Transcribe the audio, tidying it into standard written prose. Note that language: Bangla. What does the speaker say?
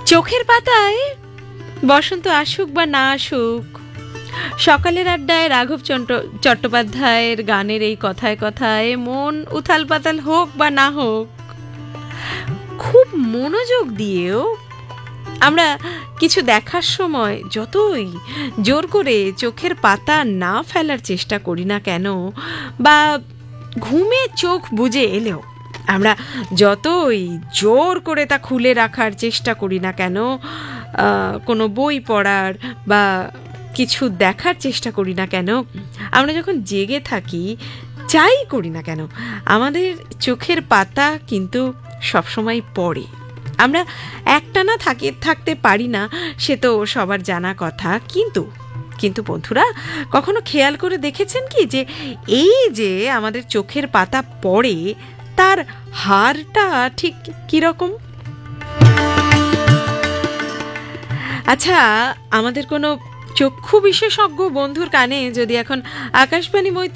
চোখের পাতায় বসন্ত আসুক বা না আসুক, সকালের আড্ডায় রাঘব চট্টোপাধ্যায়ের গানের এই কথায় কথায় মন উথাল পাতাল হোক বা না হোক, খুব মনোযোগ দিয়েও আমরা কিছু দেখার সময় যতই জোর করে চোখের পাতা না ফেলার চেষ্টা করি না কেন, বা ঘুমে চোখ বুজে এলেও আমরা যতই জোর করে তা খুলে রাখার চেষ্টা করি না কেন, কোনো বই পড়ার বা কিছু দেখার চেষ্টা করি না কেন, আমরা যখন জেগে থাকি যাই করি না কেন, আমাদের চোখের পাতা কিন্তু সবসময় পড়ে। আমরা একটানা থাকতে পারি না, সে তো সবার জানা কথা। কিন্তু কিন্তু বন্ধুরা, কখনো খেয়াল করে দেখেছেন কি যে এই যে আমাদের চোখের পাতা পড়ে, তার হারটা ঠিক কিরকম? আচ্ছা, আমাদের কোনো চক্ষু বিশেষজ্ঞ বন্ধুর কানে যদি এখন আকাশবাণী